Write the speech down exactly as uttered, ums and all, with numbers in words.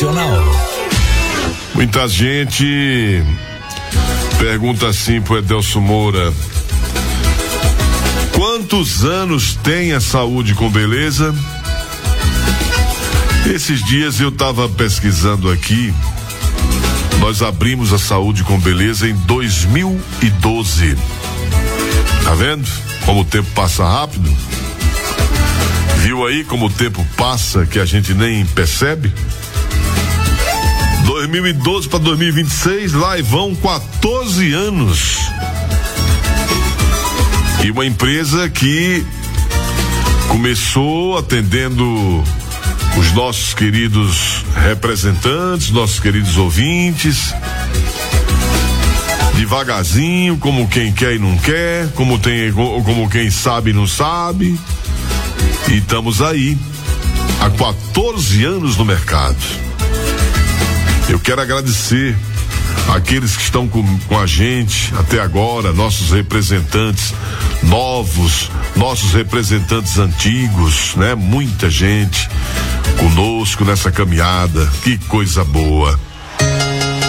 Nacional. Muita gente pergunta assim pro Edelso Moura: quantos anos tem a Saúde com Beleza? Esses dias eu estava pesquisando aqui. Nós abrimos a Saúde com Beleza em dois mil e doze. Tá vendo como o tempo passa rápido? Viu aí como o tempo passa que a gente nem percebe? dois mil e doze para dois mil e vinte e seis, lá vão quatorze anos. E uma empresa que começou atendendo os nossos queridos representantes, nossos queridos ouvintes, devagarzinho, como quem quer e não quer, como tem, como quem sabe e não sabe. E estamos aí há quatorze anos no mercado. Eu quero agradecer àqueles que estão com, com a gente até agora, nossos representantes novos, nossos representantes antigos, né? Muita gente conosco nessa caminhada, que coisa boa.